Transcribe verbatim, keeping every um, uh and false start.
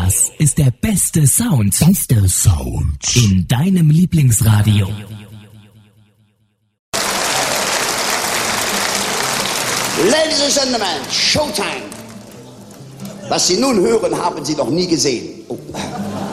Das ist der beste Sound. Beste Sound. In deinem Lieblingsradio. Ladies and Gentlemen, Showtime. Was Sie nun hören, haben Sie noch nie gesehen. Oh.